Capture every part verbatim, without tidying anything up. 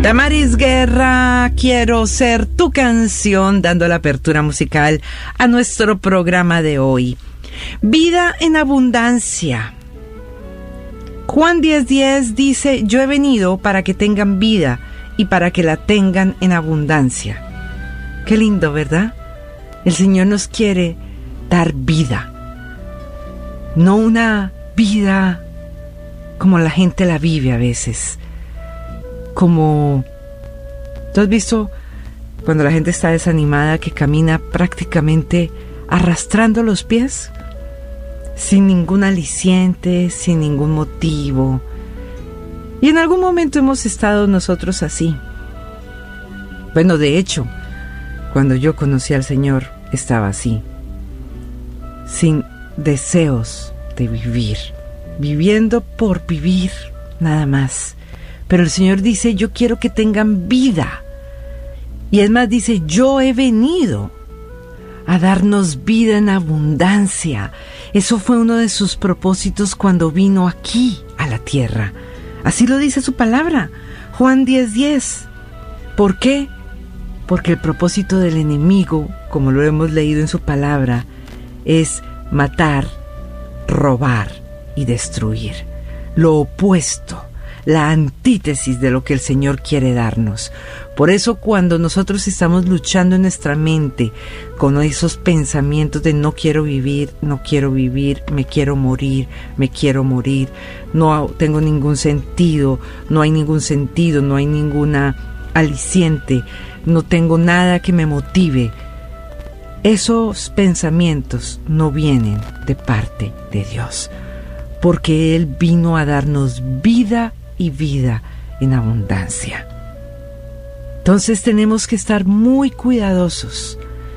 Damaris Guerra, Quiero Ser Tu Canción, dando la apertura musical a nuestro programa de hoy. Vida en abundancia. Juan diez diez dice: yo he venido para que tengan vida y para que la tengan en abundancia. Qué lindo, ¿verdad? El Señor nos quiere dar vida. No una vida como la gente la vive a veces. Como, ¿tú has visto cuando la gente está desanimada que camina prácticamente arrastrando los pies? Sin ningún aliciente, sin ningún motivo. Y en algún momento hemos estado nosotros así. Bueno, de hecho, cuando yo conocí al Señor, estaba así. Sin deseos de vivir. Viviendo por vivir, nada más. Pero el Señor dice: yo quiero que tengan vida. Y es más, dice: yo he venido a darnos vida en abundancia. Eso fue uno de sus propósitos cuando vino aquí a la tierra. Así lo dice su palabra, Juan diez diez. ¿Por qué? Porque el propósito del enemigo, como lo hemos leído en su palabra, es matar, robar y destruir. Lo opuesto, la antítesis de lo que el Señor quiere darnos. Por eso, cuando nosotros estamos luchando en nuestra mente con esos pensamientos de no quiero vivir, no quiero vivir, me quiero morir, me quiero morir, no tengo ningún sentido, no hay ningún sentido, no hay ninguna aliciente, no tengo nada que me motive, esos pensamientos no vienen de parte de Dios, porque Él vino a darnos vida y vida en abundancia. Entonces tenemos que estar muy cuidadosos,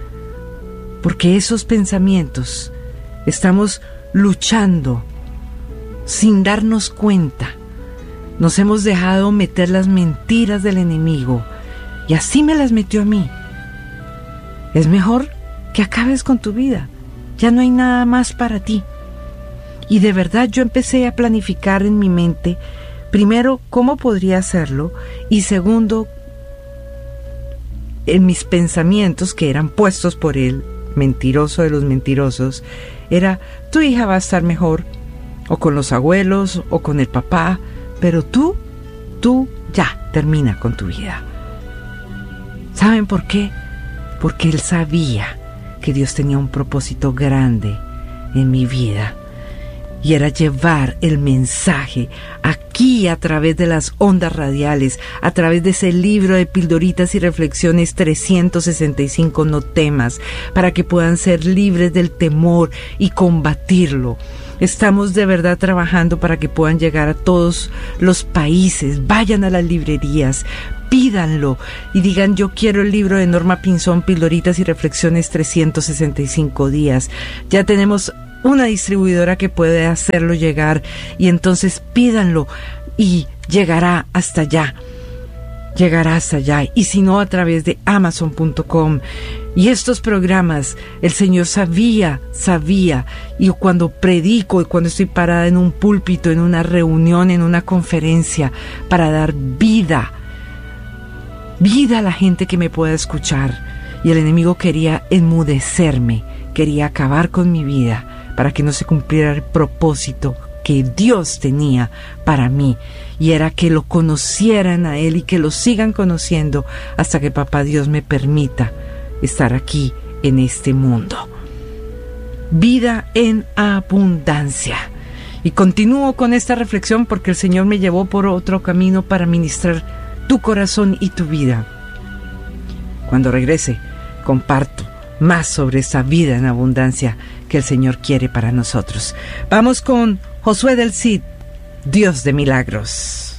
porque esos pensamientos estamos luchando sin darnos cuenta. Nos hemos dejado meter las mentiras del enemigo, y así me las metió a mí. Es mejor que acabes con tu vida, ya no hay nada más para ti. Y de verdad yo empecé a planificar en mi mente, primero, cómo podría hacerlo, y segundo, en mis pensamientos que eran puestos por él, mentiroso de los mentirosos, era: tu hija va a estar mejor, o con los abuelos, o con el papá, pero tú, tú ya, termina con tu vida. ¿Saben por qué? Porque él sabía que Dios tenía un propósito grande en mi vida, y era llevar el mensaje aquí a través de las ondas radiales, a través de ese libro de pildoritas y reflexiones trescientos sesenta y cinco no temas, para que puedan ser libres del temor y combatirlo. Estamos de verdad trabajando para que puedan llegar a todos los países. Vayan a las librerías, pídanlo y digan: yo quiero el libro de Norma Pinzón, Pildoritas y Reflexiones trescientos sesenta y cinco días. Ya tenemos una distribuidora que puede hacerlo llegar, y entonces pídanlo y llegará hasta allá. Llegará hasta allá, y si no, a través de amazon punto com. Y estos programas, el Señor sabía, sabía, y cuando predico y cuando estoy parada en un púlpito, en una reunión, en una conferencia, para dar vida, vida a la gente que me pueda escuchar. Y el enemigo quería enmudecerme, quería acabar con mi vida, para que no se cumpliera el propósito que Dios tenía para mí, y era que lo conocieran a Él y que lo sigan conociendo hasta que Papá Dios me permita estar aquí en este mundo. Vida en abundancia. Y continúo con esta reflexión porque el Señor me llevó por otro camino para ministrar tu corazón y tu vida. Cuando regrese, comparto más sobre esa vida en abundancia que el Señor quiere para nosotros. Vamos con Josué del Cid, Dios de milagros.